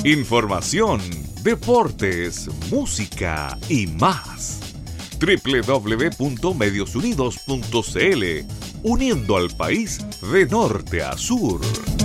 Información, deportes, música y más. www.mediosunidos.cl, uniendo al país de norte a sur.